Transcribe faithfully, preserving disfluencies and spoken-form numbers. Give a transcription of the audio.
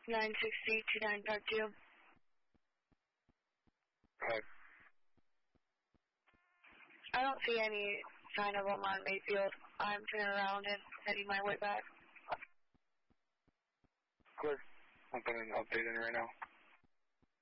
nine sixty, two nine five two. Okay. I don't see any sign of them on Mayfield. I'm turning around and heading my way back. Clear. I'm putting an update in right now.